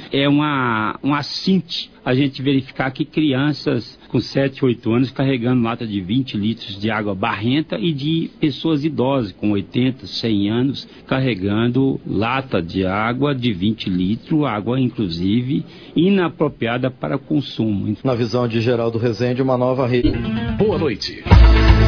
é uma assinte a gente verificar que crianças com 7, 8 anos carregando lata de 20 litros de água barrenta e de pessoas idosas com 80, 100 anos carregando lata de água de 20 litros, água inclusive inapropriada para consumo. Na visão de Geraldo Rezende, uma nova rede. Boa noite.